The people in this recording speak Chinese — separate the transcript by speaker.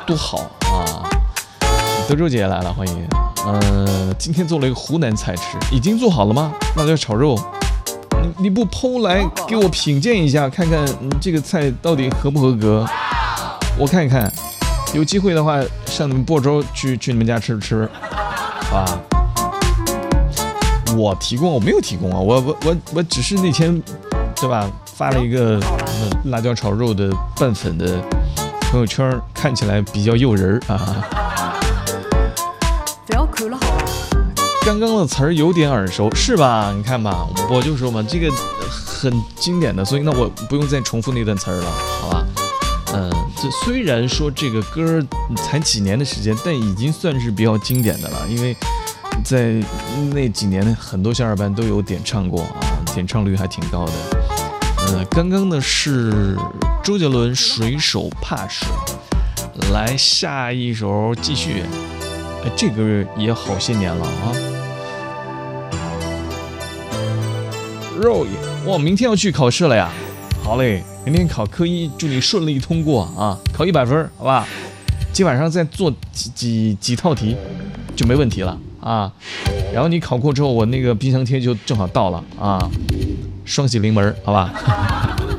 Speaker 1: 多好啊！德州姐来了，欢迎。今天做了一个湖南菜吃，已经做好了吗？辣椒炒肉。你不剖来给我品鉴一下，看看这个菜到底合不合格？我看一看，有机会的话上你们亳州去你们家吃吃，好吧？我提供，我没有提供啊，我只是那天，对吧？发了一个辣椒炒肉的拌粉的朋友圈，看起来比较诱人啊。刚刚的词儿有点耳熟，是吧？你看吧，我就说嘛，这个很经典的，所以呢，我不用再重复那段词儿了，好吧？这虽然说这个歌才几年的时间，但已经算是比较经典的了，因为在那几年很多小伙伴都有点唱过啊，点唱率还挺高的。刚刚的是周杰伦《水手怕水》，来下一首继续。这个也好些年了啊。肉也，哇，明天要去考试了呀。好嘞，明天考科一，祝你顺利通过啊，考100分，好吧？今晚上再做几套题就没问题了啊。然后你考过之后，我那个冰箱贴就正好到了啊，双喜临门，好吧？